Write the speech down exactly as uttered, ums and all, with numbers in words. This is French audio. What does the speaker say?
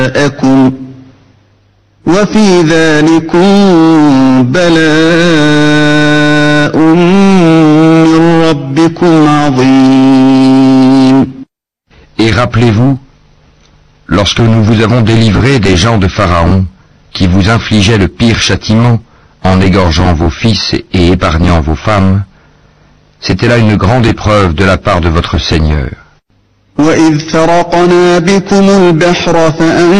آباءكم وفي ذلكم بلاء من ربكم عظيم. Et rappelez-vous, lorsque nous vous avons délivré des gens de Pharaon, qui vous infligeaient le pire châtiment en égorgeant vos fils et épargnant vos femmes, c'était là une grande épreuve de la part de votre Seigneur. وإذ فرقنا بكم البحر فأنجيناكم